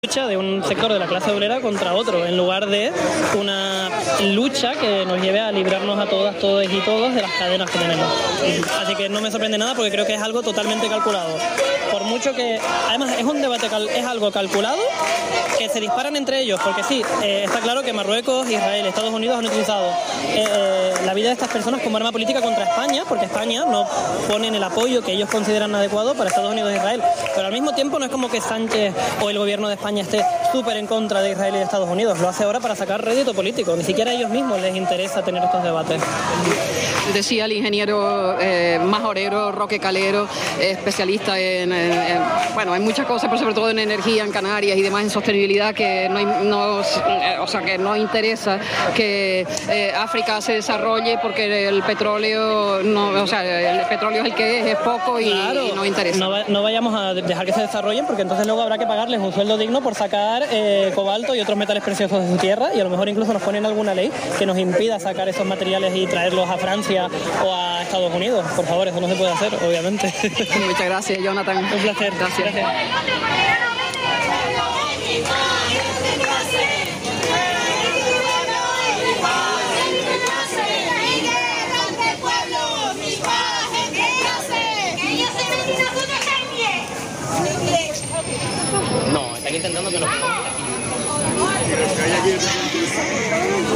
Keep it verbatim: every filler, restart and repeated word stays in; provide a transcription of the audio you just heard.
lucha de un sector de la clase obrera contra otro, en lugar de una lucha que nos lleve a librarnos a todas, todos y todos de las cadenas que tenemos. Así que no me sorprende nada porque creo que es algo totalmente calculado. Por mucho que, además es un debate, es algo calculado, que se disparan entre ellos, porque sí, eh, está claro que Marruecos, Israel, Estados Unidos han utilizado eh, eh, la vida de estas personas como arma política contra España, porque España no ponen el apoyo que ellos consideran adecuado para Estados Unidos e Israel. Pero al mismo tiempo no es como que Sánchez o el gobierno de España esté súper en contra de Israel y de Estados Unidos. Lo hace ahora para sacar rédito político. Ni siquiera a ellos mismos les interesa tener estos debates. Decía el ingeniero eh, majorero Roque Calero, eh, especialista en, en, en, bueno, en muchas cosas, pero sobre todo en energía, en Canarias y demás, en sostenibilidad, que no, no, eh, o sea, que no interesa que eh, África se desarrolle porque el petróleo, no, o sea, el petróleo es el que es, es poco y, claro, y no interesa. No, va, no vayamos a dejar que se desarrollen porque entonces luego habrá que pagarles un sueldo digno por sacar eh, cobalto y otros metales preciosos de su tierra, y a lo mejor incluso nos ponen alguna ley que nos impida sacar esos materiales y traerlos a Francia o a Estados Unidos. Por favor, eso no se puede hacer, obviamente. Muchas gracias, Jonathan. Un placer. Gracias. Gracias. No, están intentando que nos pongamos aquí.